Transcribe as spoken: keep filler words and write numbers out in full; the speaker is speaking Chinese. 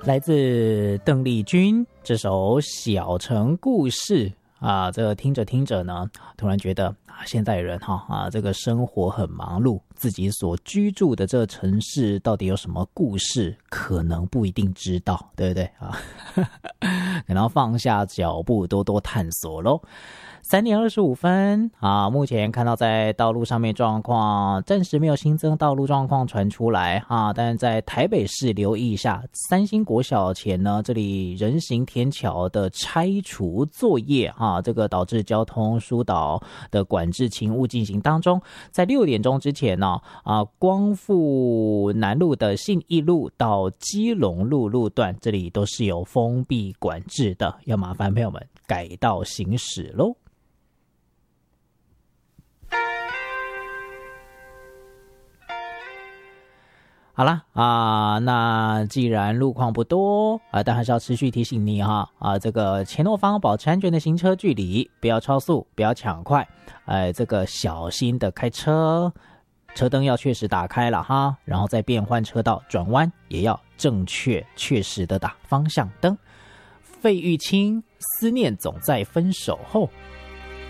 来自邓丽君这首《小城故事》啊，这个听着听着呢，突然觉得啊，现代人哈啊，这个生活很忙碌，自己所居住的这个城市到底有什么故事，可能不一定知道，对不对啊？可能要放下脚步，多多探索咯。三点二十五分啊，目前看到在道路上面状况暂时没有新增道路状况传出来啊，但是在台北市留意一下，三星国小前呢，这里人行天桥的拆除作业啊，这个导致交通疏导的管制勤务进行当中，在六点钟之前呢啊，光复南路的信义路到基隆路路段，这里都是有封闭管制的，要麻烦朋友们改道行驶咯。好啦啊，那既然路况不多啊，但还是要持续提醒你哈啊，这个前后方保持安全的行车距离，不要超速，不要抢快，哎，这个小心的开车，车灯要确实打开了哈，然后再变换车道转弯也要正确确实的打方向灯。费玉清，思念总在分手后。